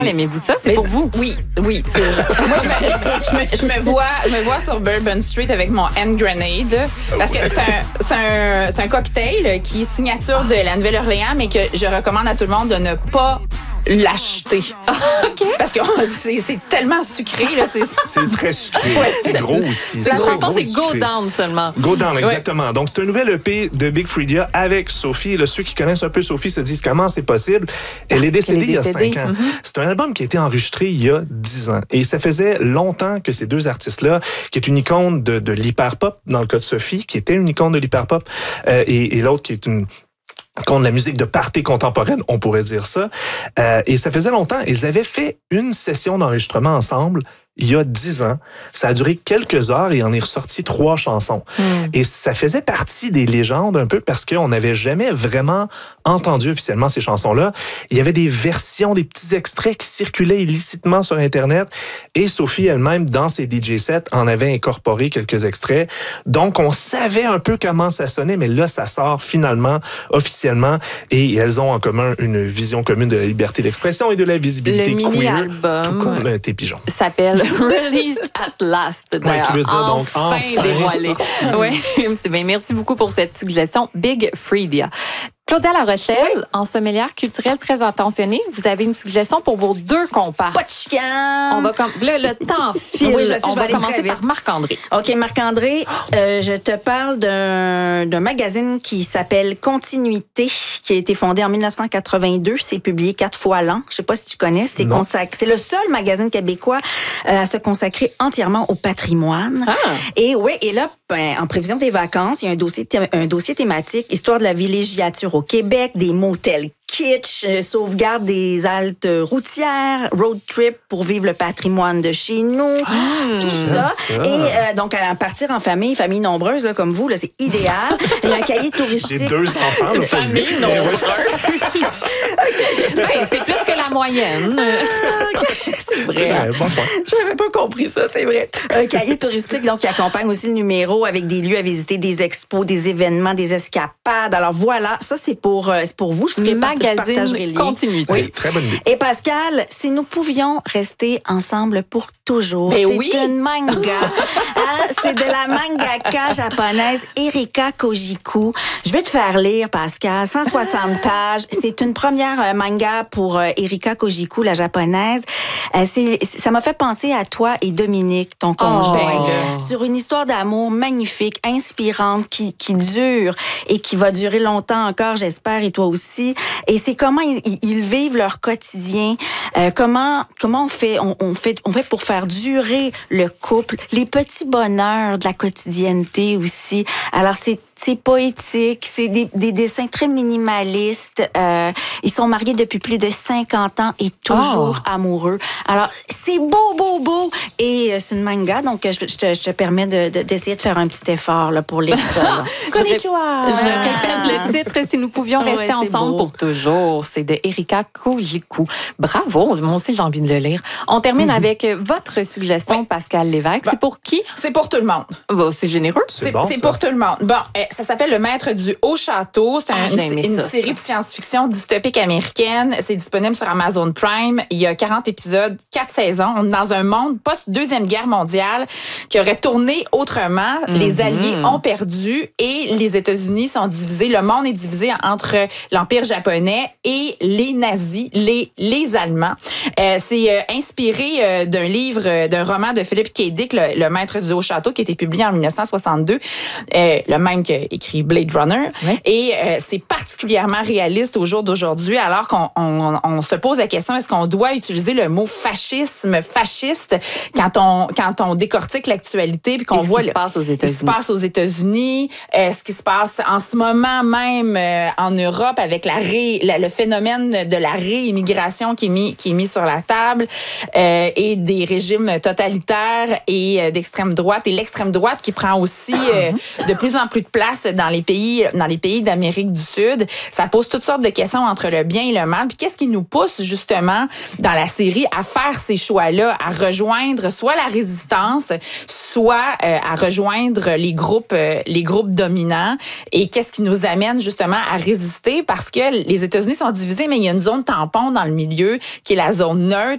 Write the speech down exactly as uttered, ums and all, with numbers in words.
Aimez-vous ça? C'est Mais pour vous? Oui, oui. C'est, moi, je me, je, me, je, me vois, je me vois sur Bourbon Street avec mon hand grenade. Parce que c'est un, c'est un, c'est un cocktail qui est signature de la Nouvelle-Orléans, mais que je recommande à tout le monde de ne pas l'acheter. OK. Parce que c'est, c'est tellement sucré. Là, c'est... c'est très sucré. Ouais, c'est gros aussi. La gros, chanson, gros c'est et Go sucré. Down seulement. Go Down, exactement. Ouais. Donc, c'est un nouvel E P de Big Freedia avec Sophie. Là, ceux qui connaissent un peu Sophie se disent comment c'est possible. Elle est décédée, Elle est décédée. il y a cinq ans. Mm-hmm. C'est un album qui a été enregistré il y a dix ans. Et ça faisait longtemps que ces deux artistes-là, qui est une icône de, de l'hyperpop, dans le cas de Sophie, qui était une icône de l'hyperpop, euh, et, et l'autre qui est une contre la musique de party contemporaine, on pourrait dire ça. Euh, et ça faisait longtemps. Ils avaient fait une session d'enregistrement ensemble il y a dix ans. Ça a duré quelques heures et on est ressorti trois chansons. Mm. Et ça faisait partie des légendes un peu parce qu'on n'avait jamais vraiment entendu officiellement ces chansons-là. Il y avait des versions, des petits extraits qui circulaient illicitement sur Internet et Sophie elle-même, dans ses D J sets, en avait incorporé quelques extraits. Donc, on savait un peu comment ça sonnait, mais là, ça sort finalement, officiellement, et elles ont en commun une vision commune de la liberté d'expression et de la visibilité Le queer. mini-album Tout comme euh, tes pigeons. s'appelle Released at Last. Ouais, qui veut dire donc enfin, enfin dévoilé. Oui, c'est bien. Merci beaucoup pour cette suggestion. Big Freedia. Claudia La Rochelle, oui. En sommelière culturelle très attentionnée, vous avez une suggestion pour vos deux comparses. Pas de chicane. On va com- là, le temps file. Oui, je sais, On je va vais commencer par Marc-André. OK, Marc-André, euh, je te parle d'un, d'un magazine qui s'appelle Continuité, qui a été fondé en dix-neuf cent quatre-vingt-deux. C'est publié quatre fois l'an. Je sais pas si tu connais. C'est, consac- c'est le seul magazine québécois euh, à se consacrer entièrement au patrimoine. Ah. Et oui, et là, ben, en prévision des vacances, il y a un dossier, thé- un dossier thématique, histoire de la villégiature au Québec, des motels kitsch, euh, sauvegarde des haltes routières, road trip pour vivre le patrimoine de chez nous, mmh, tout ça. ça. Et euh, donc, à partir en famille, famille nombreuse, là, comme vous, là, c'est idéal. Il y a un cahier touristique. J'ai deux enfants. Une famille nombreuse. Okay. Ouais, c'est plus que la moyenne. Okay. C'est vrai. C'est vrai, bon point. J'avais pas compris ça, c'est vrai. Un cahier touristique, donc, qui accompagne aussi le numéro avec des lieux à visiter, des expos, des événements, des escapades. Alors voilà, ça, c'est pour, euh, c'est pour vous. Je ferai pas magazine Continuité. Oui, très bonne idée. Et Pascal, si nous pouvions rester ensemble pour toujours, ben c'est oui. une manga. hein, c'est de la mangaka japonaise Erika Kojiku. Je vais te faire lire, Pascal, cent soixante pages. C'est une première euh, manga pour euh, Erika Kojiku, la japonaise. Euh, c'est, ça m'a fait penser à toi et Dominique, ton conjoint, oh. sur une histoire d'amour magnifique, inspirante, qui, qui dure et qui va durer longtemps encore, j'espère, et toi aussi. Et c'est comment ils, ils vivent leur quotidien, euh, comment comment on fait on, on fait on fait pour faire durer le couple, les petits bonheurs de la quotidienneté aussi. Alors c'est c'est poétique, c'est des, des dessins très minimalistes. Euh, ils sont mariés depuis plus de cinquante ans et toujours oh. amoureux. Alors, c'est beau, beau, beau. Et euh, c'est une manga, donc je, je, te, je te permets de, de, d'essayer de faire un petit effort là, pour lire ça. Konnichiwa! Je répète le titre, si nous pouvions rester ouais, ensemble beau. Pour toujours. C'est de Erika Kojiku. Bravo! Moi aussi, j'ai envie de le lire. On termine mm-hmm. avec votre suggestion, oui. Pascal Lévesque. Bon, c'est pour qui? C'est pour tout le monde. Bon, c'est généreux. C'est, c'est, bon, c'est pour tout le monde. Bon, eh, ça s'appelle Le Maître du Haut-Château. C'est un, ah, une, une ça, série ça. de science-fiction dystopique américaine. C'est disponible sur Amazon Prime. Il y a quarante épisodes, quatre saisons. On est dans un monde post-deuxième guerre mondiale qui aurait tourné autrement. Mm-hmm. Les Alliés ont perdu et les États-Unis sont divisés. Le monde est divisé entre l'Empire japonais et les nazis, les, les Allemands. Euh, c'est euh, inspiré euh, d'un livre, euh, d'un roman de Philip K. Dick, le, le Maître du Haut-Château, qui a été publié en dix-neuf cent soixante-deux. Euh, le même qui a écrit Blade Runner. Oui. Et euh, c'est particulièrement réaliste au jour d'aujourd'hui, alors qu'on on, on se pose la question, est-ce qu'on doit utiliser le mot fascisme, fasciste, quand on, quand on décortique l'actualité puis qu'on et voit ce qui le, se passe aux États-Unis. Ce qui se passe aux États-Unis, euh, ce qui se passe en ce moment même euh, en Europe avec la ré, la, le phénomène de la réimmigration qui est mis, qui est mis sur la table euh, et des régimes totalitaires et euh, d'extrême droite et l'extrême droite qui prend aussi euh, de plus en plus de place dans les pays dans les pays d'Amérique du Sud. Ça pose toutes sortes de questions entre le bien et le mal. Puis qu'est-ce qui nous pousse justement dans la série à faire ces choix-là, à rejoindre soit la résistance, soit euh, à rejoindre les groupes euh, les groupes dominants, et qu'est-ce qui nous amène justement à résister, parce que les États-Unis sont divisés, mais il y a une zone tampon dans le milieu qui est la zone neutre